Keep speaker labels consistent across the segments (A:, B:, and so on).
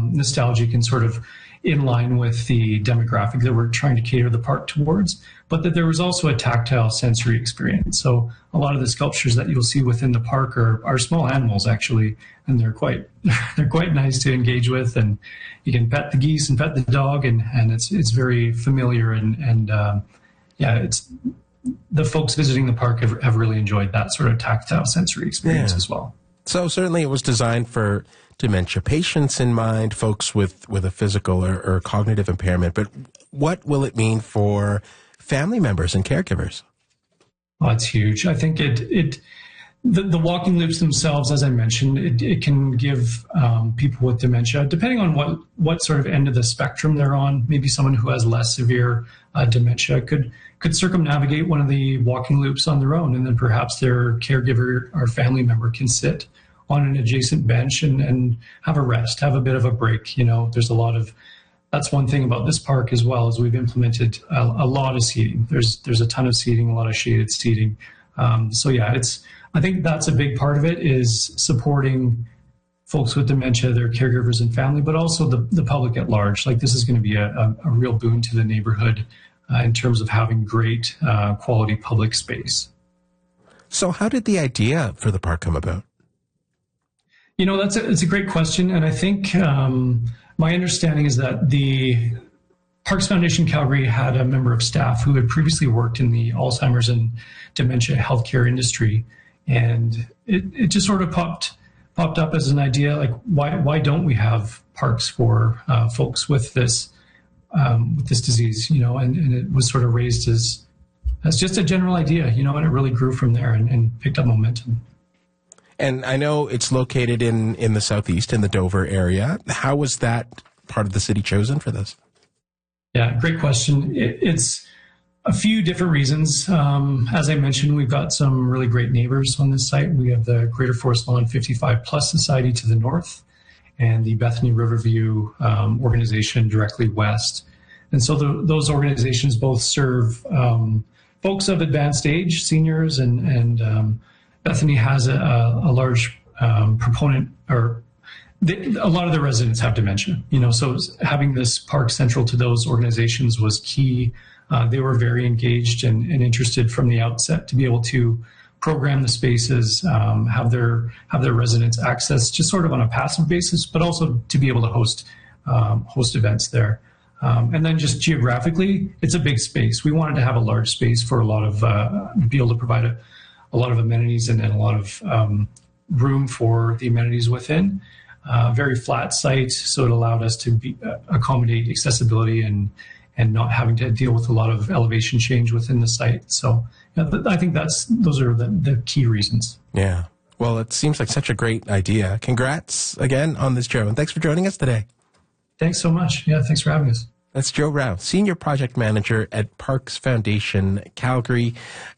A: nostalgic and sort of in line with the demographic that we're trying to cater the park towards, but that there was also a tactile sensory experience. So a lot of the sculptures that you'll see within the park are small animals actually, and they're quite nice to engage with, and you can pet the geese and pet the dog, and it's very familiar, and it's the folks visiting the park have really enjoyed that sort of tactile sensory experience as well.
B: So certainly it was designed for dementia patients in mind, folks with a physical or cognitive impairment. But what will it mean for family members and caregivers?
A: Oh, it's huge. I think the walking loops themselves, as I mentioned, it can give people with dementia, depending on what sort of end of the spectrum they're on, maybe someone who has less severe dementia could circumnavigate one of the walking loops on their own, and then perhaps their caregiver or family member can sit on an adjacent bench and have a rest, have a bit of a break. There's that's one thing about this park as well, is we've implemented a lot of seating. There's a ton of seating, a lot of shaded seating. I think that's a big part of it, is supporting folks with dementia, their caregivers and family, but also the public at large. Like, this is going to be a real boon to the neighborhood in terms of having great quality public space.
B: So how did the idea for the park come about?
A: It's a great question. And I think my understanding is that the Parks Foundation Calgary had a member of staff who had previously worked in the Alzheimer's and dementia healthcare industry. And it just sort of popped up as an idea, like, why don't we have parks for folks with this disease, and it was sort of raised as just a general idea, and it really grew from there and picked up momentum.
B: And I know it's located in the southeast, in the Dover area. How was that part of the city chosen for this?
A: Yeah, great question. It's a few different reasons. As I mentioned, we've got some really great neighbors on this site. We have the Greater Forest Lawn 55 Plus Society to the north, and the Bethany Riverview organization directly west. And so those organizations both serve folks of advanced age, seniors, and Bethany has a large proponent, or a lot of the residents have dementia, so having this park central to those organizations was key. They were very engaged and interested from the outset to be able to program the spaces, have their residents access just sort of on a passive basis, but also to be able to host events there. And then just geographically, it's a big space. We wanted to have a large space for a lot of, be able to provide a lot of amenities and a lot of room for the amenities within. Very flat site, so it allowed us to accommodate accessibility and not having to deal with a lot of elevation change within the site. So I think those are the key reasons.
B: Yeah. Well, it seems like such a great idea. Congrats again on this, Joe, and thanks for joining us today.
A: Thanks so much. Yeah, thanks for having us.
B: That's Joe Rao, Senior Project Manager at Parks Foundation Calgary.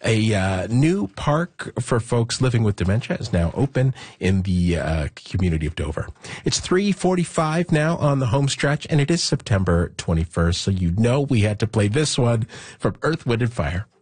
B: A new park for folks living with dementia is now open in the community of Dover. It's 3:45 now on the home stretch, and it is September 21st, so we had to play this one from Earth, Wind & Fire.